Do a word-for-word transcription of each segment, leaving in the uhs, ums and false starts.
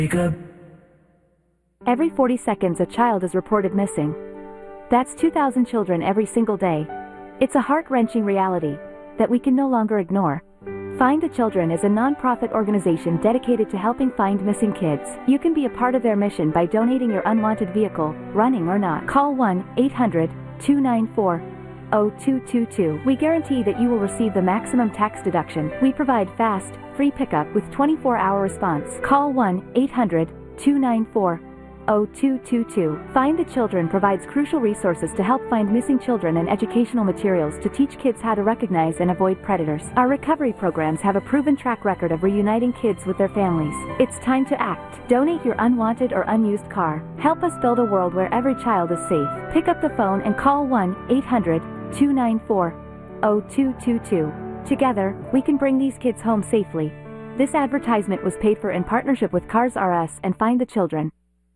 Every forty seconds a child is reported missing. That's two thousand children every single day. It's a heart-wrenching reality that we can no longer ignore. Find the Children is a non-profit organization dedicated to helping find missing kids. You can be a part of their mission by donating your unwanted vehicle, running or not. Call one eight hundred two nine four zero two two two. We guarantee that you will receive the maximum tax deduction. We provide fast, free pickup with twenty-four hour response. Call one eight hundred two nine four zero two two two. Find the Children provides crucial resources to help find missing children and educational materials to teach kids how to recognize and avoid predators. Our recovery programs have a proven track record of reuniting kids with their families. It's time to act. Donate your unwanted or unused car. Help us build a world where every child is safe. Pick up the phone and call one eight hundred two nine four zero two two two. Together, we can bring these kids home safely. This advertisement was paid for in partnership with Cars R Us and Find the Children.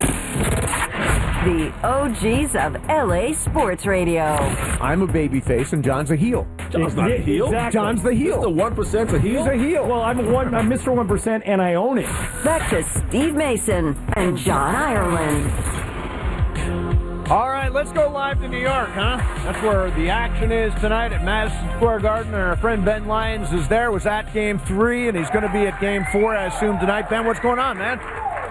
The O Gs of L A Sports Radio. I'm a babyface and John's a heel. John's not a heel. Exactly. John's the heel. The one percent's a heel. He's a heel. Well, I'm one. I'm Mister One Percent, and I own it. Back to Steve Mason and John Ireland. All right, let's go live to New York, huh? That's where the action is tonight at Madison Square Garden. And our friend Ben Lyons is there. Was at Game Three, and he's going to be at Game Four, I assume, tonight. Ben, what's going on, man?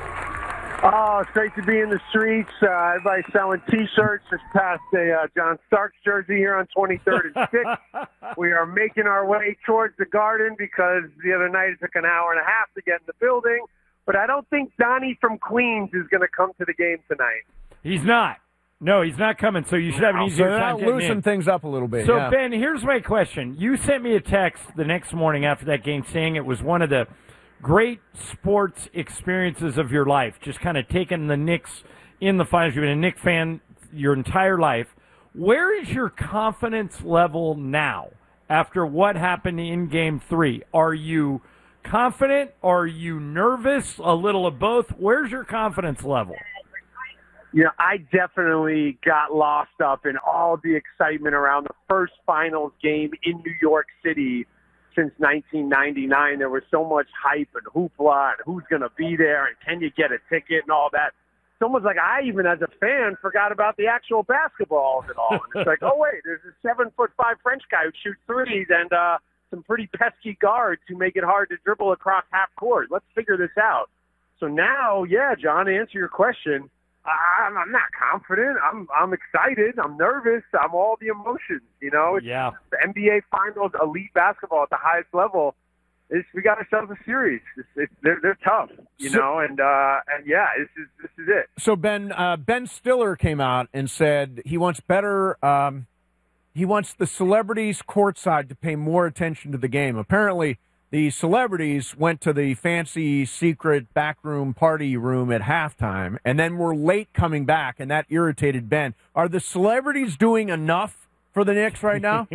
Oh, it's great to be in the streets. Uh, everybody's selling T-shirts. Just passed a uh, John Starks jersey here on twenty-third and sixth. We are making our way towards the Garden because the other night it took an hour and a half to get in the building. But I don't think Donnie from Queens is going to come to the game tonight. He's not. No, he's not coming, so you should have an easier so time getting loosen in. things up a little bit. So, yeah. Ben, here's my question. You sent me a text the next morning after that game saying it was one of the great sports experiences of your life, just kind of taking the Knicks in the finals. You've been a Knicks fan your entire life. Where is your confidence level now after what happened in Game three? Are you confident? Are you nervous? A little of both? Where's your confidence level? You know, I definitely got lost up in all the excitement around the first finals game in New York City since nineteen ninety-nine. There was so much hype and hoopla and who's going to be there and can you get a ticket and all that. It's almost like I, even as a fan, forgot about the actual basketball of it all. And it's like, oh, wait, there's a seven-foot-five French guy who shoots threes and uh, some pretty pesky guards who make it hard to dribble across half court. Let's figure this out. So now, yeah, John, to answer your question, I'm, I'm not confident. I'm I'm excited. I'm nervous. I'm all the emotions, you know. It's yeah. The N B A Finals, elite basketball at the highest level. It's, we got ourselves a series. It's, it's, they're they're tough, you so, know. And uh, and yeah, this is this is it. So Ben uh, Ben Stiller came out and said he wants better. Um, he wants the celebrities courtside to pay more attention to the game. Apparently, the celebrities went to the fancy secret backroom party room at halftime and then were late coming back, and that irritated Ben. Are the celebrities doing enough for the Knicks right now?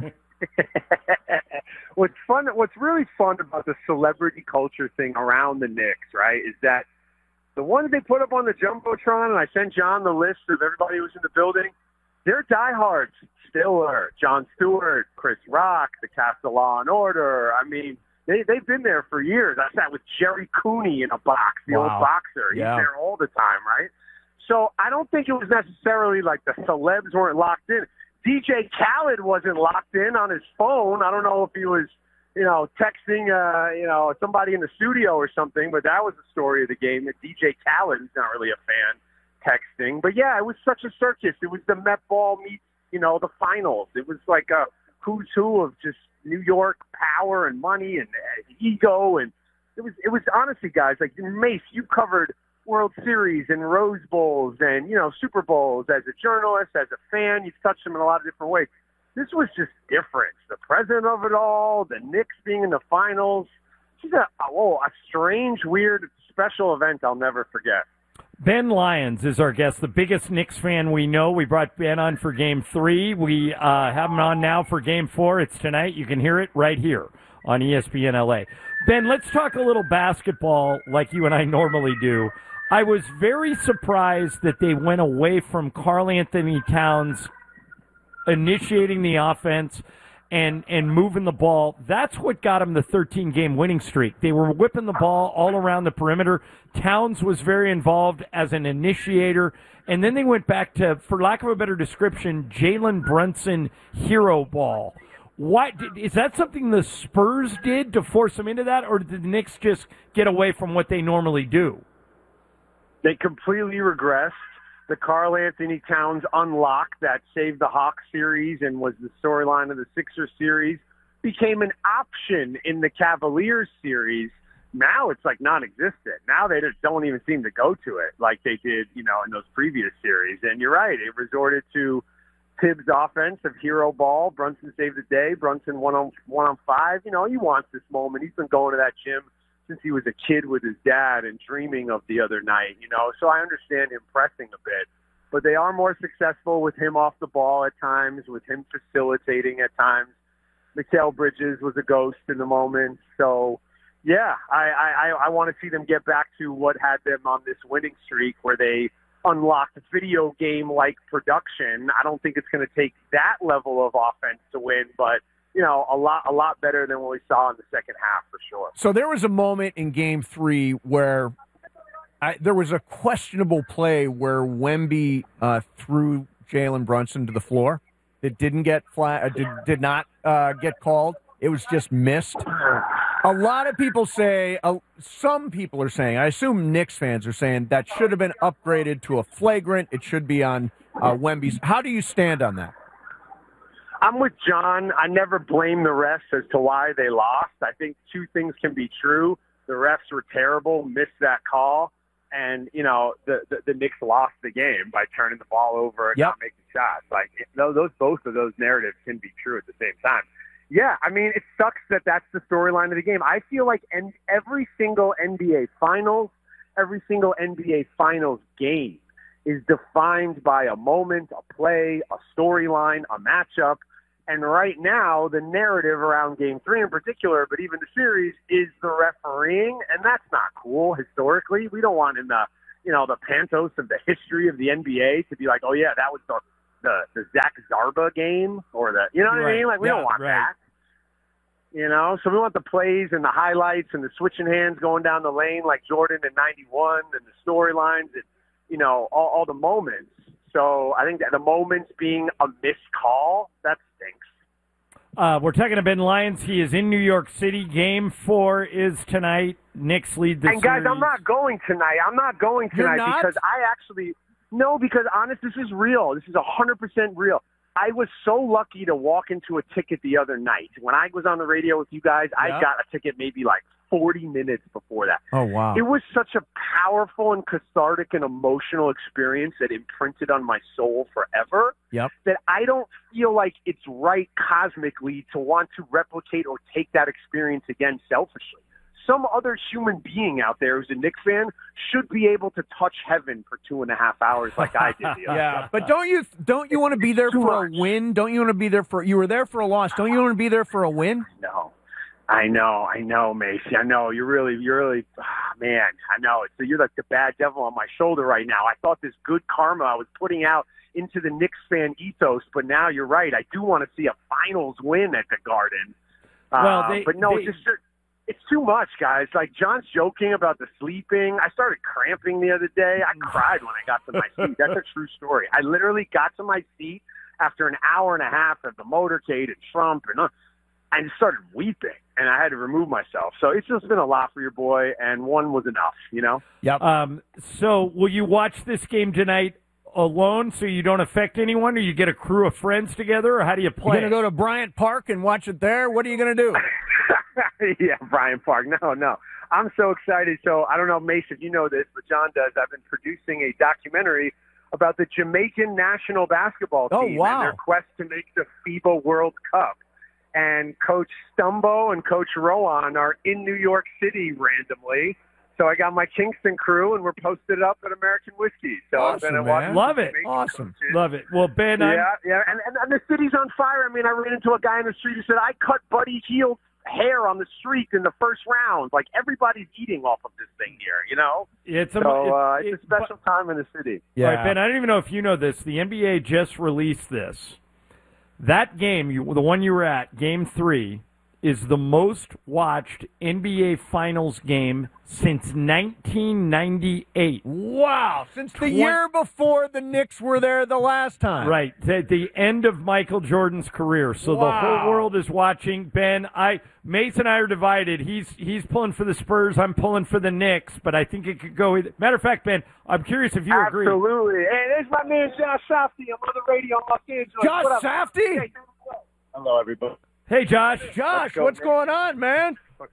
What's fun, what's really fun about the celebrity culture thing around the Knicks, right, is that the ones they put up on the Jumbotron, and I sent John the list of everybody who was in the building, they're diehards. Stiller, Jon Stewart, Chris Rock, the cast of Law and Order. I mean, they, they've been there for years. I sat with Jerry Cooney in a box, the wow. old boxer. He's yeah. there all the time, right? So I don't think it was necessarily like the celebs weren't locked in. D J Khaled wasn't locked in on his phone. I don't know if he was, you know, texting, uh, you know, somebody in the studio or something, but that was the story of the game, that D J Khaled is not really a fan texting. But, yeah, it was such a circus. It was the Met Ball meets, you know, the finals. It was like a who's who of just New York power and money and uh, ego. And it was, it was honestly, guys, like Mace, you covered World Series and Rose Bowls and, you know, Super Bowls as a journalist, as a fan. You've touched them in a lot of different ways. This was just different. The president of it all, the Knicks being in the finals. It's a, oh, a strange, weird, special event I'll never forget. Ben Lyons is our guest, the biggest Knicks fan we know. We brought Ben on for Game three. We uh, have him on now for Game four. It's tonight. You can hear it right here on E S P N L A. Ben, let's talk a little basketball like you and I normally do. I was very surprised that they went away from Karl Anthony Towns initiating the offense and and moving the ball. That's what got them the thirteen-game winning streak. They were whipping the ball all around the perimeter. Towns was very involved as an initiator. And then they went back to, for lack of a better description, Jalen Brunson hero ball. Why, is that something the Spurs did to force them into that, or did the Knicks just get away from what they normally do? They completely regressed. The Karl Anthony Towns unlock that saved the Hawks series and was the storyline of the Sixers series became an option in the Cavaliers series. Now it's like non-existent. Now they just don't even seem to go to it like they did, you know, in those previous series. And you're right, it resorted to Tibbs' offense of hero ball. Brunson saved the day. Brunson one on one on five. You know, he wants this moment. He's been going to that gym since he was a kid with his dad and dreaming of the other night, you know. So I understand him pressing a bit. But they are more successful with him off the ball at times, with him facilitating at times. Mikal Bridges was a ghost in the moment. So, yeah, I, I, I want to see them get back to what had them on this winning streak where they unlocked video game-like production. I don't think it's going to take that level of offense to win, but you know, a lot, a lot better than what we saw in the second half for sure. So there was a moment in Game Three where I, there was a questionable play where Wemby uh, threw Jalen Brunson to the floor. It didn't get flat, uh, did, did not uh, get called. It was just missed. A lot of people say, uh, some people are saying, I assume Knicks fans are saying that should have been upgraded to a flagrant. It should be on uh, Wemby's. How do you stand on that? I'm with John. I never blame the refs as to why they lost. I think two things can be true. The refs were terrible, missed that call, and, you know, the, the, the Knicks lost the game by turning the ball over and yep. not making shots. Like, those, those, both of those narratives can be true at the same time. Yeah, I mean, it sucks that that's the storyline of the game. I feel like en- every single N B A Finals, every single N B A Finals game is defined by a moment, a play, a storyline, a matchup. And right now, the narrative around Game three in particular, but even the series, is the refereeing, and that's not cool historically. We don't want in the, you know, the pantos of the history of the N B A to be like, oh, yeah, that was the the, the Zach Zarba game, or the, you know what right. I mean? Like, we yeah, don't want right. that. You know, so we want the plays and the highlights and the switching hands going down the lane like Jordan in ninety-one and the storylines and, you know, all, all the moments. So I think that the moments being a missed call, that stinks. Uh, we're talking to Ben Lyons. He is in New York City. Game four is tonight. Knicks lead the And guys, series. I'm not going tonight. I'm not going You're tonight not? because I actually no, because honest, this is real. This is a hundred percent real. I was so lucky to walk into a ticket the other night. When I was on the radio with you guys, Yeah. I got a ticket maybe like forty minutes before that. Oh, wow. It was such a powerful and cathartic and emotional experience that imprinted on my soul forever. Yep. That I don't feel like it's right cosmically to want to replicate or take that experience again selfishly. Some other human being out there who's a Knicks fan should be able to touch heaven for two and a half hours like I did. The other Yeah, night. but don't you don't you want to be there Too for much. a win? Don't you want to be there for? You were there for a loss. Don't you want to be there for a win? No. I know, I know, Macy. I know. You're really, you're really, ah, man, I know. So you're like the bad devil on my shoulder right now. I thought this good karma I was putting out into the Knicks fan ethos, but now you're right. I do want to see a finals win at the Garden. Well, Uh, they- but no, they- it's just, it's too much, guys. Like, John's joking about the sleeping. I started cramping the other day. I cried when I got to my seat. That's a true story. I literally got to my seat after an hour and a half of the motorcade and Trump and uh, I just started weeping, and I had to remove myself. So it's just been a lot for your boy, and one was enough, you know? Yep. Um, so will you watch this game tonight alone so you don't affect anyone, or you get a crew of friends together, or how do you You play? gonna go to Bryant Park and watch it there? What are you gonna do? Yeah, Brian Park. No, no. I'm so excited. So I don't know, Mace, if you know this, but John does. I've been producing a documentary about the Jamaican national basketball Oh, team wow. and their quest to make the FIBA World Cup. And Coach Stumbo and Coach Rowan are in New York City randomly. So I got my Kingston crew, and we're posted up at American Whiskey. So Awesome, I've been man. watching Love the it. Jamaican Awesome. coaches. Love it. Well, Ben, I'm, Yeah, yeah, and, and, and the city's on fire. I mean, I ran into a guy in the street who said, I cut Buddy Hield's hair on the street in the first round. Like, everybody's eating off of this thing here, you know? it's a, So uh, it- it's it- a special time in the city. Yeah. All right, Ben, I don't even know if you know this. The N B A just released this. That game, you, the one you were at, Game Three, is the most watched N B A Finals game since nineteen ninety-eight. Wow, since the year before the Knicks were there the last time. Right, at the end of Michael Jordan's career. So Wow. the whole world is watching. Ben, I, Mason and I are divided. He's he's pulling for the Spurs. I'm pulling for the Knicks, but I think it could go either. Matter of fact, Ben, I'm curious if you agree. Absolutely. Hey, there's my man Josh Safdie. I'm on the radio in Los Angeles. Josh What up? Safdie? Hey, hello, everybody. Hey, Josh. Josh, go, what's man. going on, man?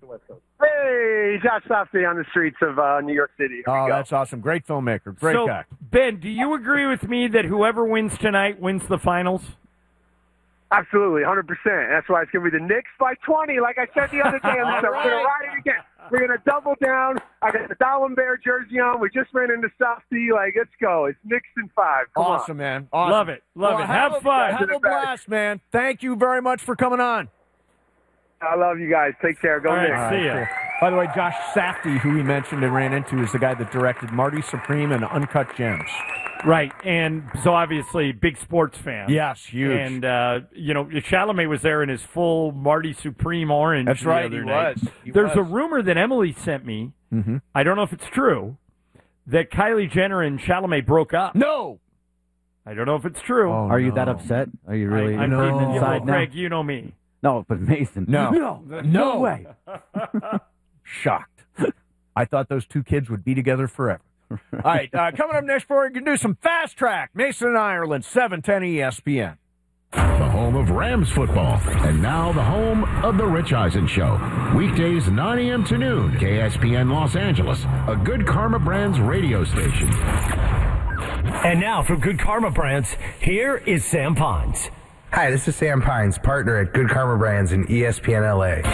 Hey, Josh Safdie on the streets of uh, New York City. Here Oh, we go. that's awesome. Great filmmaker. Great so, guy. Ben, do you agree with me that whoever wins tonight wins the finals? Absolutely, one hundred percent. That's why it's going to be the Knicks by twenty. Like I said the other day, on the show. We're going to ride it again. We're going to double down. I got the Darwin Bear jersey on. We just ran into Safdie. Like, let's go. It's Knicks in five. Come Awesome, on. man. Awesome. Love it. Love Well, it. Have, a, fun. Have a blast, man. Thank you very much for coming on. I love you guys. Take care. Go All right, Knicks. see ya. By the way, Josh Safdie, who we mentioned and ran into, is the guy that directed Marty Supreme and Uncut Gems. Right, and so obviously, big sports fan. Yes, huge. And, uh, you know, Chalamet was there in his full Marty Supreme orange. That's the right, other he night. was. He There's was. a rumor that Emily sent me. Mm-hmm. I don't know if it's true, that Kylie Jenner and Chalamet broke up. No. I don't know if it's true. Oh, Are you no. that upset? Are you really I, I'm No. deep inside in, now? Greg, you know me. No, but Mason. No. No. No. No way. Shocked. I thought those two kids would be together forever. All right, uh, coming up next, we're going to do some fast track. Mason and Ireland, seven ten E S P N. The home of Rams football, and now the home of the Rich Eisen Show. Weekdays nine a.m. to noon, K S P N Los Angeles, a Good Karma Brands radio station. And now from Good Karma Brands, here is Sam Pines. Hi, this is Sam Pines, partner at Good Karma Brands in E S P N L A.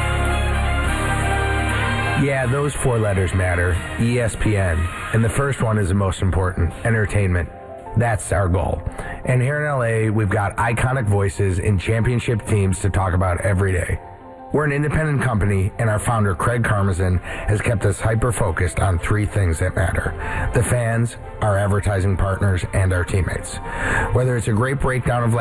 Yeah, those four letters matter, E S P N. And the first one is the most important, entertainment. That's our goal. And here in L A, we've got iconic voices in championship teams to talk about every day. We're an independent company, and our founder, Craig Karmazin, has kept us hyper-focused on three things that matter: the fans, our advertising partners, and our teammates. Whether it's a great breakdown of